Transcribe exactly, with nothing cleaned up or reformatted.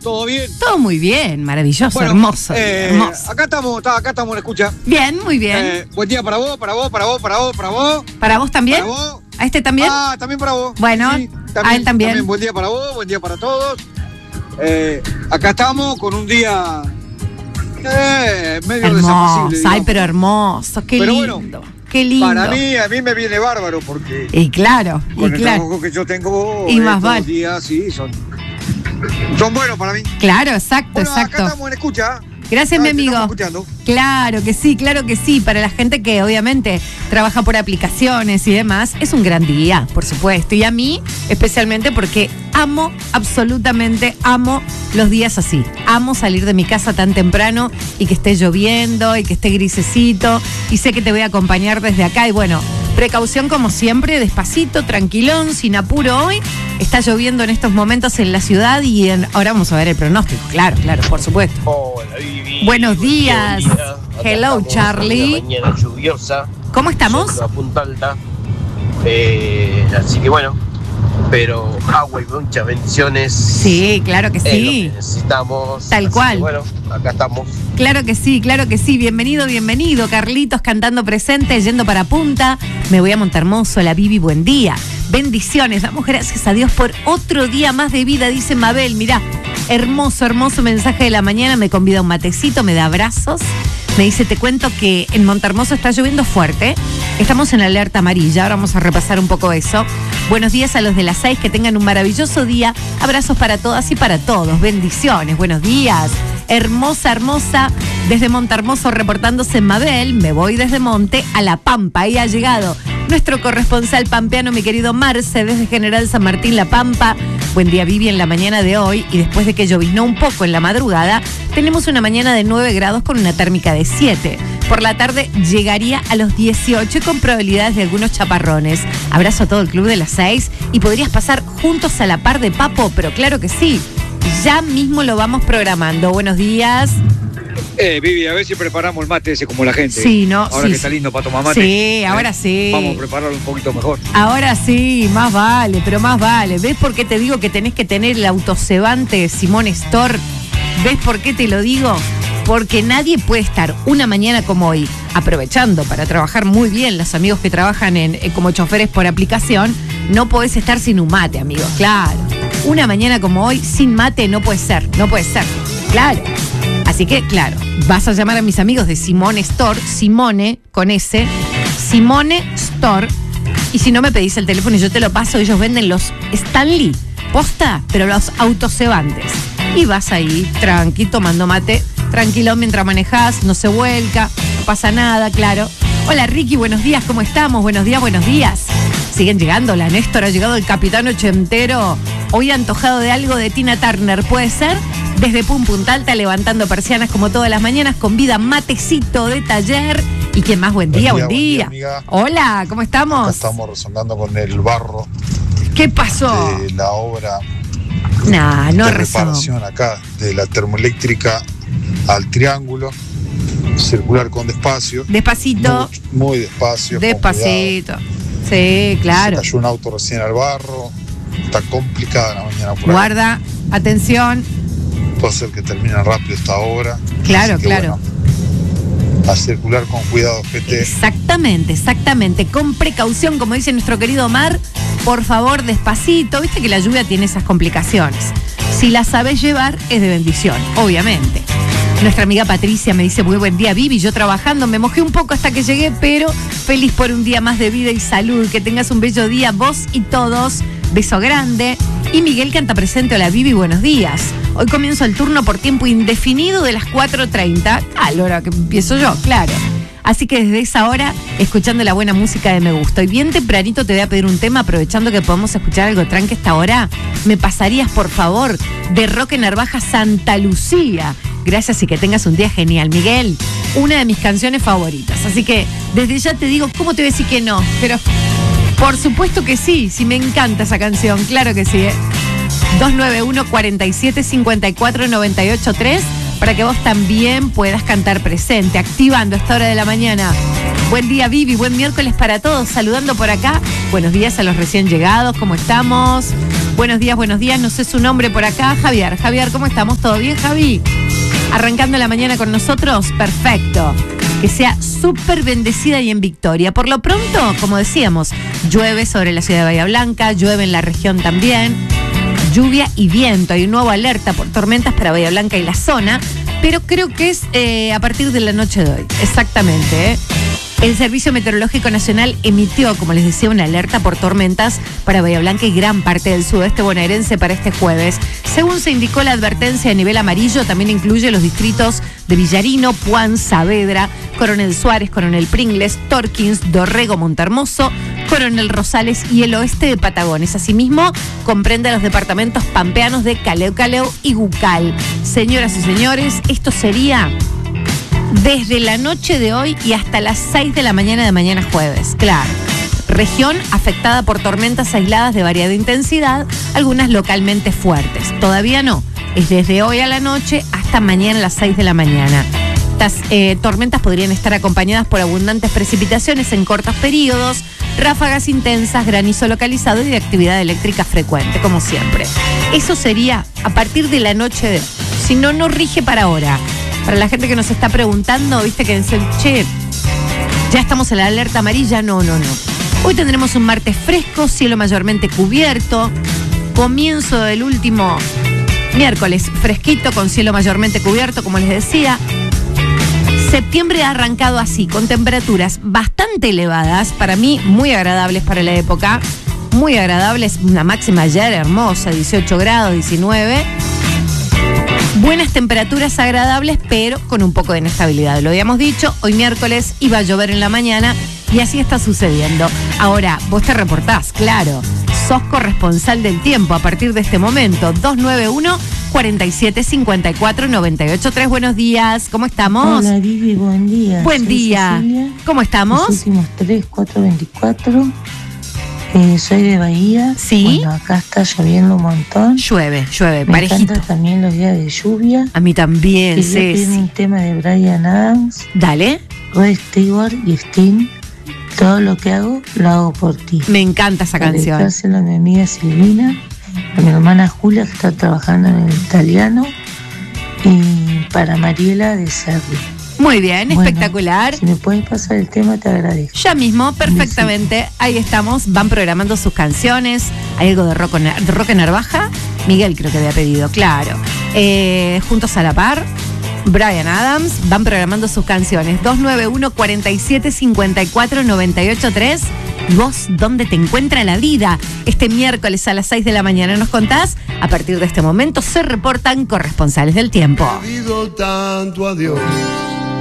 ¿Todo bien? Todo muy bien, maravilloso, Bueno, hermoso, eh, hermoso. Acá estamos, está- acá estamos en escucha. Bien, muy bien. Eh, buen día para vos, para vos, para vos, para vos, para vos. ¿Para vos también? Para vos. ¿A este también? Ah, también para vos. Bueno, Sí, a él también. Buen día para vos, buen día para todos. Eh, acá estamos con un día eh, medio Hermoso, desapacible, ay, digamos. pero hermoso, qué Pero lindo. bueno, Qué lindo. Para mí, a mí me viene bárbaro porque Y claro, con y el claro. trabajo que yo tengo Y más estos vale. días, sí, son, son buenos para mí. Claro, exacto, Bueno, acá exacto. estamos en escucha. Gracias, Ah, mi te amigo. estamos escuchando. Claro que sí, claro que sí. Para la gente que obviamente trabaja por aplicaciones y demás, es un gran día, por supuesto. Y a mí, especialmente porque amo, absolutamente amo los días así. Amo salir de mi casa tan temprano y que esté lloviendo y que esté grisecito. Y sé que te voy a acompañar desde acá. Y bueno, precaución como siempre, despacito, tranquilón, sin apuro hoy. Está lloviendo en estos momentos en la ciudad y en- ahora vamos a ver el pronóstico. Claro, claro, por supuesto. Hola, Vivi. Buenos días. Buen día. Acá Hello, estamos, Charlie. Una mañana lluviosa. ¿Cómo estamos? Yendo a Punta Alta. Eh, así que bueno, pero agua y muchas bendiciones. Sí, claro que Es lo que sí. necesitamos. Tal Así cual. que bueno, acá estamos. Claro que sí, claro que sí. Bienvenido, bienvenido. Carlitos cantando presente, yendo para Punta. Me voy a Montermoso, la Vivi, buen día. Bendiciones. Damos gracias a Dios por otro día más de vida, dice Mabel. Mirá, hermoso, hermoso mensaje de la mañana. Me convida a un matecito, me da abrazos. Me dice, te cuento que en Montermoso está lloviendo fuerte. Estamos en alerta amarilla. Ahora vamos a repasar un poco eso. Buenos días a los de las seis, que tengan un maravilloso día. Abrazos para todas y para todos. Bendiciones, buenos días. Hermosa, hermosa. Desde Montermoso reportándose Mabel. Me voy desde Monte a La Pampa. Ahí ha llegado nuestro corresponsal pampeano, mi querido Marce, desde General San Martín, La Pampa. Buen día, Vivi, en la mañana de hoy. Y después de que lloviznó un poco en la madrugada, tenemos una mañana de nueve grados con una térmica de siete. Por la tarde llegaría a los dieciocho con probabilidades de algunos chaparrones. Abrazo a todo el club de las seis y podrías pasar juntos a la par de Papo, pero claro que sí. Ya mismo lo vamos programando. Buenos días. Eh, Vivi, a ver si preparamos el mate ese como la gente. Sí, ¿no? Ahora Sí, que está sí. lindo para tomar mate. Sí, ahora sí. Vamos a prepararlo un poquito mejor. Ahora sí, más vale, pero más vale. ¿Ves por qué te digo que tenés que tener el autocebante Simón Store? ¿Ves por qué te lo digo? Porque nadie puede estar una mañana como hoy, aprovechando para trabajar muy bien los amigos que trabajan en, eh, como choferes por aplicación. No podés estar sin un mate, amigos, claro. Una mañana como hoy sin mate no puede ser, no puede ser, claro. Así que, claro, vas a llamar a mis amigos de Simone Store, Simone con S, Simone Store, y si no me pedís el teléfono y yo te lo paso, ellos venden los Stanley, posta, pero los autocebantes. Y vas ahí, tranqui, tomando mate, tranquilo mientras manejás, no se vuelca, no pasa nada, claro. Hola Ricky, buenos días, ¿cómo estamos? Buenos días, buenos días. Siguen llegando, la Néstor, ha llegado el capitán ochentero, hoy antojado de algo de Tina Turner, ¿puede ser? Desde Pum Punta Alta, levantando persianas como todas las mañanas, con vida matecito de taller. ¿Y quién más? Buen día, buen día. Buen día, amiga. Hola, ¿cómo estamos? Acá estamos resonando con el barro ¿Qué pasó? de la obra Nah, no de rezó. reparación acá, de la termoeléctrica al triángulo, circular con despacio. Despacito, Muy, muy despacio. con despacito. Sí, cuidado. claro. Se cayó un auto recién al barro. Está complicada la mañana por ahí. Guarda, atención. Puede ser que termine rápido esta obra. Claro, Así que, claro. bueno, a circular con cuidado, G T. Exactamente, exactamente. Con precaución, como dice nuestro querido Omar, por favor, despacito. Viste que la lluvia tiene esas complicaciones. Si la sabes llevar, es de bendición, obviamente. Nuestra amiga Patricia me dice, muy buen día, Vivi, yo trabajando, me mojé un poco hasta que llegué, pero feliz por un día más de vida y salud. Que tengas un bello día, vos y todos. Beso grande. Y Miguel canta presente, hola Vivi, buenos días. Hoy comienzo el turno por tiempo indefinido de las cuatro treinta, a la hora que empiezo yo, claro. Así que desde esa hora, escuchando la buena música de Me Gusta. Y bien tempranito te voy a pedir un tema, aprovechando que podemos escuchar algo tranqui esta hora. ¿Me pasarías, por favor, de Roque Narvaja, Santa Lucía? Gracias y que tengas un día genial, Miguel. Una de mis canciones favoritas. Así que desde ya te digo, ¿cómo te voy a decir que no? Pero por supuesto que sí, sí me encanta esa canción, claro que sí, ¿eh? dos nueve uno, cuatro siete, cinco cuatro, nueve ocho tres para que vos también puedas cantar presente, activando a esta hora de la mañana Buen día, Vivi, buen miércoles para todos. Saludando por acá. Buenos días a los recién llegados, ¿cómo estamos? Buenos días, buenos días, no sé su nombre por acá. Javier, Javier, ¿cómo estamos? ¿Todo bien, Javi? Arrancando la mañana con nosotros, perfecto. Que sea súper bendecida y en victoria. Por lo pronto, como decíamos, llueve sobre la ciudad de Bahía Blanca, llueve en la región también. Lluvia y viento. Hay un nuevo alerta por tormentas para Bahía Blanca y la zona, pero creo que es eh, a partir de la noche de hoy. Exactamente, ¿eh? El Servicio Meteorológico Nacional emitió, como les decía, una alerta por tormentas para Bahía Blanca y gran parte del sudeste bonaerense para este jueves. Según se indicó, la advertencia a nivel amarillo también incluye los distritos de Villarino, Puan, Saavedra, Coronel Suárez, Coronel Pringles, Torkins, Dorrego, Montermoso, Coronel Rosales y el oeste de Patagones. Asimismo, comprende los departamentos pampeanos de Caleu, Caleu y Gucal. Señoras y señores, esto sería desde la noche de hoy y hasta las seis de la mañana de mañana jueves. Claro. Región afectada por tormentas aisladas de variada intensidad, algunas localmente fuertes. Todavía no. Es desde hoy a la noche hasta mañana a las seis de la mañana. Estas eh, tormentas podrían estar acompañadas por abundantes precipitaciones en cortos periodos, ráfagas intensas, granizo localizado y de actividad eléctrica frecuente, como siempre. Eso sería a partir de la noche de hoy. Si no, no rige para ahora. Para la gente que nos está preguntando, viste que dicen, che, ya estamos en la alerta amarilla. No, no, no. Hoy tendremos un martes fresco, cielo mayormente cubierto, comienzo del último miércoles fresquito con cielo mayormente cubierto, como les decía. Septiembre ha arrancado así, con temperaturas bastante elevadas, para mí muy agradables para la época, muy agradables, una máxima ayer hermosa, dieciocho grados, diecinueve. Buenas temperaturas agradables, pero con un poco de inestabilidad. Lo habíamos dicho, hoy miércoles iba a llover en la mañana y así está sucediendo. Ahora, vos te reportás, claro, sos corresponsal del tiempo a partir de este momento. dos nueve uno, cuatro siete cinco cuatro, nueve ocho tres. Buenos días, ¿cómo estamos? Hola, Vivi, buen día. Buen soy día. Cecilia, ¿Cómo estamos? Los últimos tres, cuatro, veinticuatro. Eh, soy de Bahía. Sí. Bueno, acá está lloviendo un montón. Llueve, llueve, Me parejito. encantan también los días de lluvia. A mí también, Quería pedirme Ceci. un tema de Bryan Adams, Dale. Rod Stewart y Sting. Todo lo que hago, lo hago por ti. Me encanta esa Para canción. dedicárselo a mi amiga Silvina, a mi hermana Julia, que está trabajando en el italiano, y para Mariela de Cerri. Muy bien, Bueno, espectacular. Si me puedes pasar el tema, te agradezco. Ya mismo, perfectamente, ahí estamos, van programando sus canciones. Hay algo de rock, de rock en Narvaja. Miguel creo que había pedido, claro. Eh, juntos a la par, Bryan Adams, van programando sus canciones. dos nueve uno, cuatro siete cinco cuatro, nueve ocho tres. ¿Y vos dónde te encuentra la vida? Este miércoles a las seis de la mañana nos contás. A partir de este momento se reportan corresponsales del tiempo. He pedido tanto a Dios